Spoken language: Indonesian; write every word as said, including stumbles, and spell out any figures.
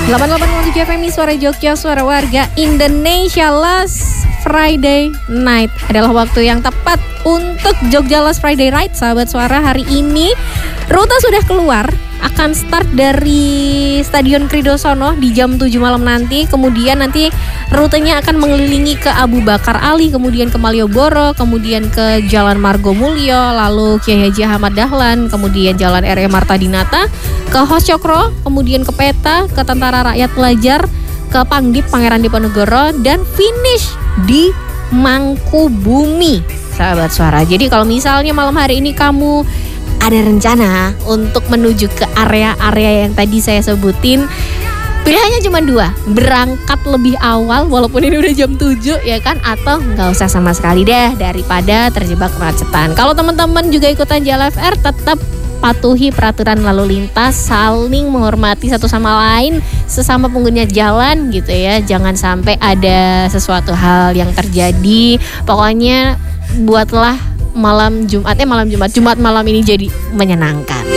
delapan puluh delapan koma tujuh F M Suara Jogja, suara warga Indonesia. Last Friday Night adalah waktu yang tepat untuk Jogja Last Friday Ride. Sahabat Suara, hari ini rute sudah keluar. Akan start dari Stadion Kridosono di jam tujuh malam nanti. Kemudian nanti rutenya akan mengelilingi ke Abu Bakar Ali, kemudian ke Malioboro, kemudian ke Jalan Margomulyo, lalu Kiai Haji Ahmad Dahlan, kemudian Jalan R E Marta Dinata, ke Hos Cokro, kemudian ke Peta, ke Tentara Rakyat Pelajar, ke Pangdip Pangeran Diponegoro, dan finish di Mangkubumi. Sahabat Suara, jadi kalau misalnya malam hari ini kamu ada rencana untuk menuju ke area-area yang tadi saya sebutin, pilihannya cuma dua, berangkat lebih awal walaupun ini udah jam tujuh ya kan, atau nggak usah sama sekali deh daripada terjebak kemacetan. Kalau teman-teman juga ikutan J L F R, tetap patuhi peraturan lalu lintas, saling menghormati satu sama lain sesama pengguna jalan gitu ya. Jangan sampai ada sesuatu hal yang terjadi. Pokoknya buatlah malam Jumat, eh malam Jumat, Jumat malam ini jadi menyenangkan.